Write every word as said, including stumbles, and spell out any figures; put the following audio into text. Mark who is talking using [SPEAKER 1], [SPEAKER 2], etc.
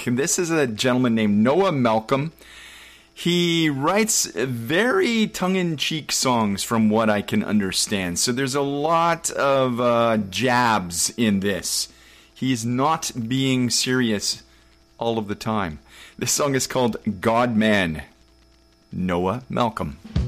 [SPEAKER 1] This is a gentleman named Noah Malcolm. He writes very tongue-in-cheek songs from what I can understand. So there's a lot of uh, jabs in this. He's not being serious all of the time. This song is called God Man. Noah Malcolm.